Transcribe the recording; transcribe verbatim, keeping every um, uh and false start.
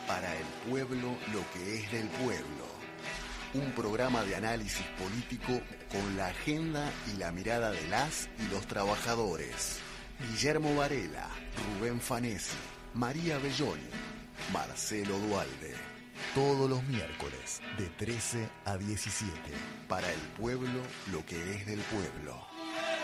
Para el pueblo, lo que es del pueblo. Un programa de análisis político con la agenda y la mirada de las y los trabajadores. Guillermo Varela, Rubén Fanesi, María Belloni, Marcelo Dualde. Todos los miércoles de trece a diecisiete. Para el pueblo, lo que es del pueblo.